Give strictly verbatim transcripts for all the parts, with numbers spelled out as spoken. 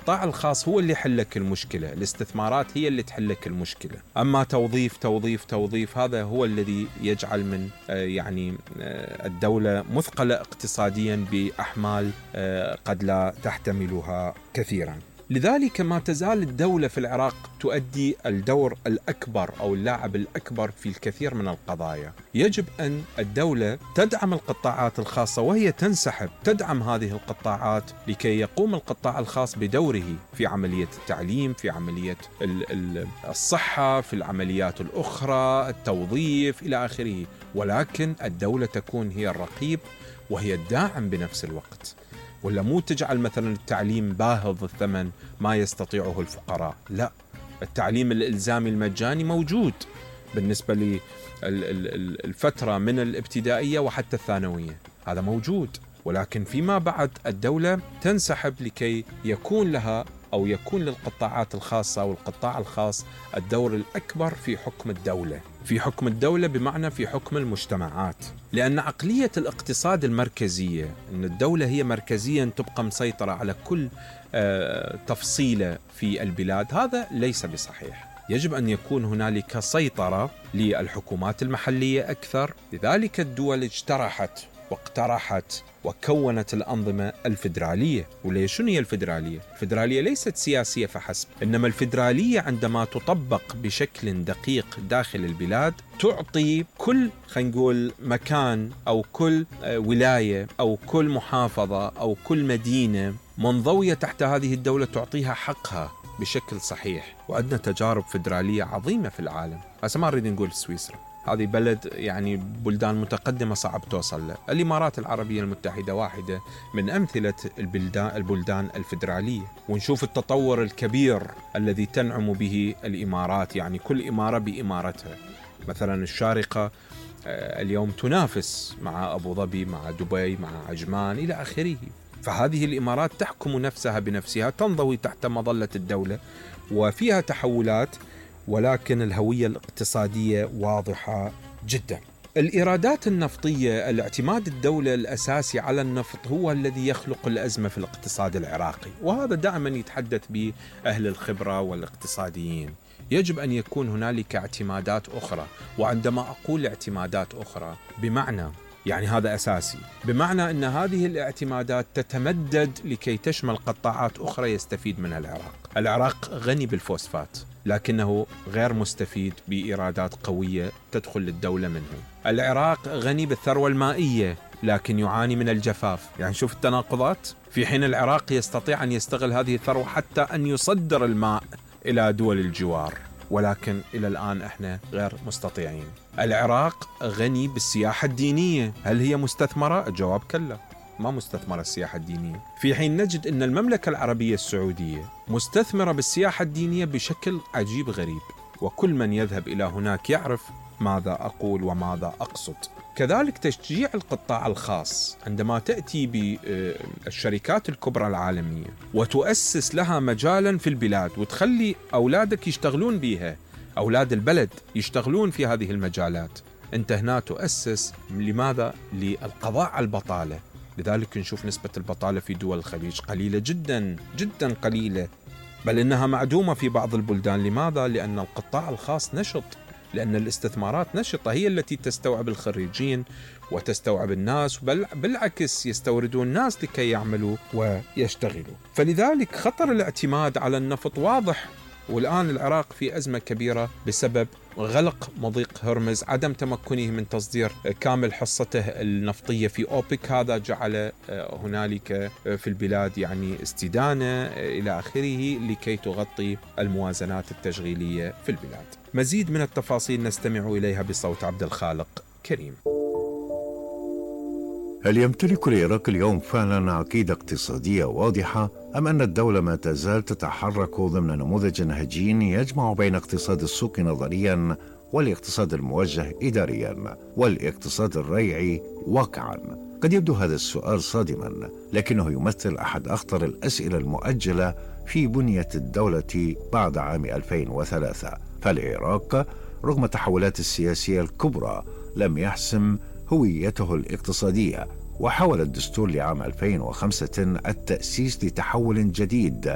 القطاع الخاص هو اللي يحلك المشكلة، الاستثمارات هي اللي تحلك المشكلة. أما توظيف توظيف توظيف هذا هو الذي يجعل من يعني الدولة مثقلة اقتصاديا بأحمال قد لا تحتملها كثيرا. لذلك ما تزال الدولة في العراق تؤدي الدور الأكبر أو اللاعب الأكبر في الكثير من القضايا. يجب أن الدولة تدعم القطاعات الخاصة وهي تنسحب تدعم هذه القطاعات لكي يقوم القطاع الخاص بدوره في عملية التعليم، في عملية الصحة، في العمليات الأخرى، التوظيف إلى آخره. ولكن الدولة تكون هي الرقيب وهي الداعم بنفس الوقت، ولا مو تجعل مثلا التعليم باهظ الثمن ما يستطيعه الفقراء. لا، التعليم الإلزامي المجاني موجود بالنسبة للفترة من الابتدائية وحتى الثانوية، هذا موجود. ولكن فيما بعد الدولة تنسحب لكي يكون لها أو يكون للقطاعات الخاصة أو القطاع الخاص الدور الأكبر في حكم الدولة، في حكم الدولة بمعنى في حكم المجتمعات. لأن عقلية الاقتصاد المركزية أن الدولة هي مركزيا تبقى مسيطرة على كل تفصيلة في البلاد، هذا ليس بصحيح. يجب أن يكون هنالك سيطرة للحكومات المحلية أكثر. لذلك الدول اجترحت واقترحت وكونت الأنظمة الفيدرالية. وليش شنو هي الفيدرالية؟ الفيدرالية ليست سياسية فحسب، إنما الفيدرالية عندما تطبق بشكل دقيق داخل البلاد تعطي كل خلينا نقول مكان أو كل ولاية أو كل محافظة أو كل مدينة منضوية تحت هذه الدولة تعطيها حقها بشكل صحيح. وعندنا تجارب فيدرالية عظيمة في العالم. هسه ما نريد نقول سويسرا، هذه بلد يعني بلدان متقدمة صعب توصل له. الإمارات العربية المتحدة واحدة من أمثلة البلدان, البلدان الفيدرالية. ونشوف التطور الكبير الذي تنعم به الإمارات، يعني كل إمارة بإمارتها. مثلا الشارقة اليوم تنافس مع أبو ظبي، مع دبي، مع عجمان إلى آخره. فهذه الإمارات تحكم نفسها بنفسها، تنضوي تحت مظلة الدولة وفيها تحولات، ولكن الهوية الاقتصادية واضحة جدا. الإيرادات النفطية، الاعتماد الدولة الأساسي على النفط هو الذي يخلق الأزمة في الاقتصاد العراقي، وهذا دائما يتحدث به أهل الخبرة والاقتصاديين. يجب أن يكون هنالك اعتمادات أخرى. وعندما أقول اعتمادات أخرى بمعنى يعني هذا أساسي، بمعنى أن هذه الاعتمادات تتمدد لكي تشمل قطاعات أخرى يستفيد منها العراق. العراق غني بالفوسفات لكنه غير مستفيد بإيرادات قوية تدخل للدولة منه. العراق غني بالثروة المائية لكن يعاني من الجفاف. يعني شوف التناقضات، في حين العراق يستطيع أن يستغل هذه الثروة حتى أن يصدر الماء إلى دول الجوار، ولكن إلى الآن إحنا غير مستطيعين. العراق غني بالسياحة الدينية، هل هي مستثمرة؟ الجواب كلا، ما مستثمرة السياحة الدينية. في حين نجد أن المملكة العربية السعودية مستثمرة بالسياحة الدينية بشكل عجيب غريب، وكل من يذهب إلى هناك يعرف ماذا أقول وماذا أقصد. كذلك تشجيع القطاع الخاص، عندما تأتي بالشركات الكبرى العالمية وتؤسس لها مجالا في البلاد وتخلي أولادك يشتغلون بها، أولاد البلد يشتغلون في هذه المجالات، أنت هنا تؤسس لماذا؟ للقضاء على البطالة. لذلك نشوف نسبة البطالة في دول الخليج قليلة جدا جدا قليلة، بل إنها معدومة في بعض البلدان. لماذا؟ لأن القطاع الخاص نشط، لأن الاستثمارات نشطة، هي التي تستوعب الخريجين وتستوعب الناس، بل بالعكس يستوردون الناس لكي يعملوا ويشتغلوا. فلذلك خطر الاعتماد على النفط واضح. والآن العراق في أزمة كبيرة بسبب غلق مضيق هرمز، عدم تمكنه من تصدير كامل حصته النفطية في أوبك. هذا جعل هنالك في البلاد يعني استدانة إلى آخره لكي تغطي الموازنات التشغيلية في البلاد. مزيد من التفاصيل نستمع إليها بصوت عبد الخالق كريم. هل يمتلك العراق اليوم فعلا عقيدة اقتصادية واضحة، أم أن الدولة ما تزال تتحرك ضمن نموذج نهجي يجمع بين اقتصاد السوق نظريا والاقتصاد الموجه إداريا والاقتصاد الريعي واقعا؟ قد يبدو هذا السؤال صادما، لكنه يمثل أحد أخطر الأسئلة المؤجلة في بنية الدولة بعد عام ألفين وثلاثة. فالعراق رغم التحولات السياسية الكبرى لم يحسم هويته الاقتصادية، وحاول الدستور لعام ألفين وخمسة التأسيس لتحول جديد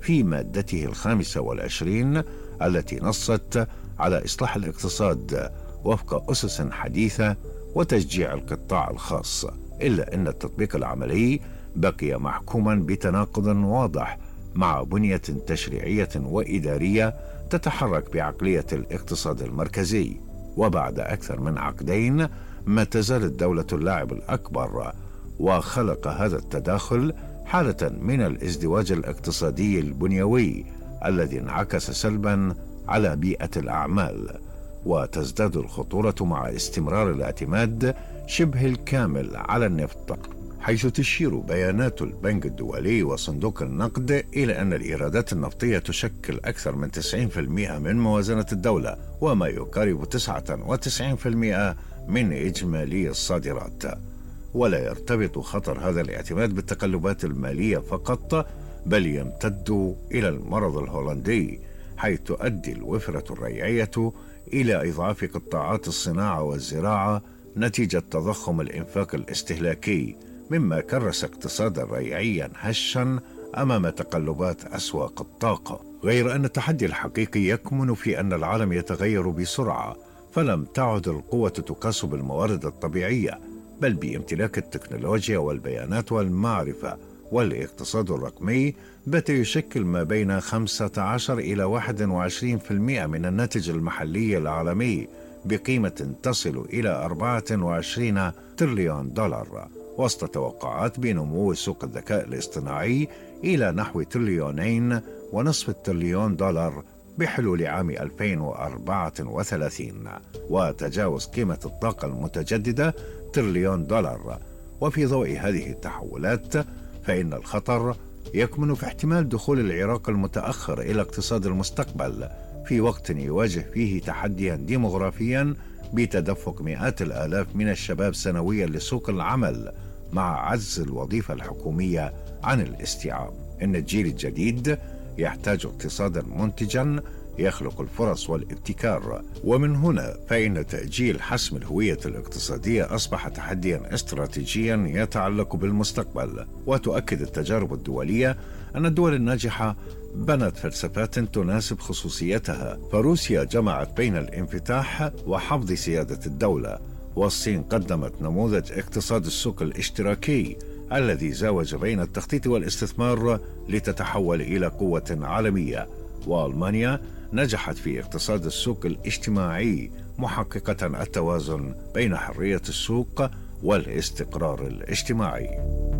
في مادته الخامسة والعشرين التي نصت على إصلاح الاقتصاد وفق أسس حديثة وتشجيع القطاع الخاص، إلا أن التطبيق العملي بقي محكوما بتناقض واضح مع بنية تشريعية وإدارية تتحرك بعقلية الاقتصاد المركزي. وبعد أكثر من عقدين ما تزال الدولة اللاعب الأكبر، وخلق هذا التداخل حالة من الازدواج الاقتصادي البنيوي الذي انعكس سلبا على بيئة الأعمال، وتزداد الخطورة مع استمرار الاعتماد شبه الكامل على النفط، حيث تشير بيانات البنك الدولي وصندوق النقد إلى أن الإيرادات النفطية تشكل أكثر من تسعين بالمئة من موازنة الدولة، وما يقارب تسعة وتسعين بالمئة من إجمالي الصادرات. ولا يرتبط خطر هذا الاعتماد بالتقلبات المالية فقط، بل يمتد إلى المرض الهولندي، حيث تؤدي الوفرة الريعية إلى إضعاف قطاعات الصناعة والزراعة نتيجة تضخم الإنفاق الاستهلاكي، مما كرس اقتصادا ريعيا هشا أمام تقلبات أسواق الطاقة. غير أن التحدي الحقيقي يكمن في أن العالم يتغير بسرعة، فلم تعد القوة تقاس بالموارد الطبيعية، بل بامتلاك التكنولوجيا والبيانات والمعرفة. والاقتصاد الرقمي بات يشكل ما بين خمسة عشر إلى واحد وعشرين بالمئة من الناتج المحلي العالمي بقيمة تصل إلى أربعة وعشرين تريليون دولار، وسط توقعات بنمو سوق الذكاء الاصطناعي إلى نحو تريليونين ونصف التريليون دولار بحلول عام ألفين وأربعة وثلاثين، وتجاوز قيمة الطاقة المتجددة تريليون دولار. وفي ضوء هذه التحولات فإن الخطر يكمن في احتمال دخول العراق المتأخر إلى اقتصاد المستقبل في وقت يواجه فيه تحديا ديموغرافيا بتدفق مئات الآلاف من الشباب سنويا لسوق العمل مع عجز الوظيفة الحكومية عن الاستيعاب. إن الجيل الجديد يحتاج اقتصادا منتجا يخلق الفرص والابتكار، ومن هنا فإن تأجيل حسم الهوية الاقتصادية أصبح تحديا استراتيجيا يتعلق بالمستقبل. وتؤكد التجارب الدولية أن الدول الناجحة بنت فلسفات تناسب خصوصيتها، فروسيا جمعت بين الانفتاح وحفظ سيادة الدولة، والصين قدمت نموذج اقتصاد السوق الاشتراكي الذي زاوج بين التخطيط والاستثمار لتتحول إلى قوة عالمية، وألمانيا نجحت في اقتصاد السوق الاجتماعي محققة التوازن بين حرية السوق والاستقرار الاجتماعي.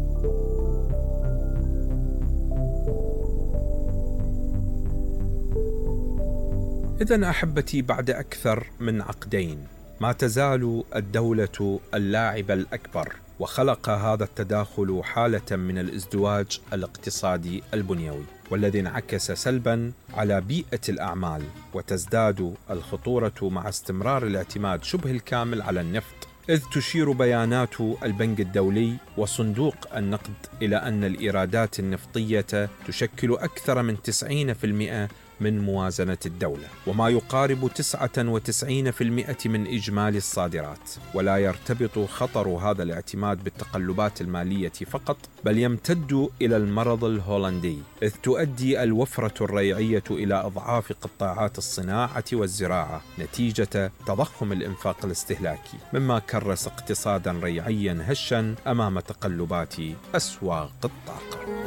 إذن أحبتي، بعد أكثر من عقدين ما تزال الدولة اللاعب الأكبر، وخلق هذا التداخل حالة من الازدواج الاقتصادي البنيوي، والذي انعكس سلبا على بيئة الأعمال، وتزداد الخطورة مع استمرار الاعتماد شبه الكامل على النفط، إذ تشير بيانات البنك الدولي وصندوق النقد إلى أن الإيرادات النفطية تشكل أكثر من تسعين بالمئة من موازنة الدولة، وما يقارب تسعة وتسعين بالمئة من إجمالي الصادرات. ولا يرتبط خطر هذا الاعتماد بالتقلبات المالية فقط، بل يمتد إلى المرض الهولندي، إذ تؤدي الوفرة الريعية إلى أضعاف قطاعات الصناعة والزراعة نتيجة تضخم الإنفاق الاستهلاكي، مما كرس اقتصادا ريعيا هشا أمام تقلبات أسواق الطاقة.